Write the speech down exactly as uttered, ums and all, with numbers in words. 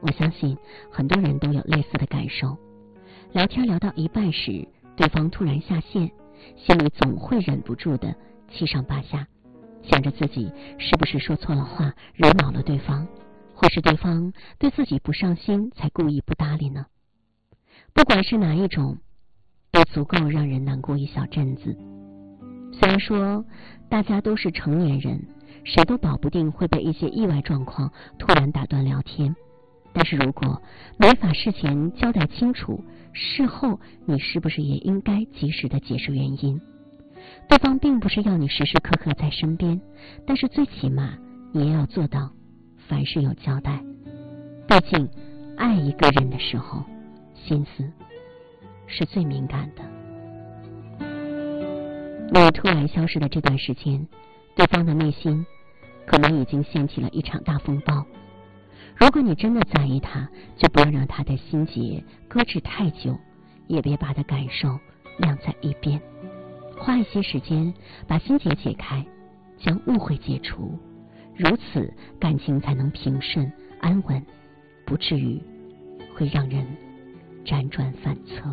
我相信很多人都有类似的感受。聊天聊到一半时，对方突然下线，心里总会忍不住的七上八下，想着自己是不是说错了话，惹恼了对方，或是对方对自己不上心才故意不搭理呢？不管是哪一种，都足够让人难过一小阵子。虽然说大家都是成年人，谁都保不定会被一些意外状况突然打断聊天，但是如果没法事前交代清楚，事后你是不是也应该及时的解释原因？对方并不是要你时时刻刻在身边，但是最起码你也要做到凡事有交代。毕竟爱一个人的时候，心思是最敏感的。你突然消失的这段时间，对方的内心可能已经掀起了一场大风暴。如果你真的在意他，就不要让他的心结搁置太久，也别把他感受晾在一边，花一些时间把心结解开，将误会解除，如此感情才能平顺安稳，不至于会让人辗转反侧。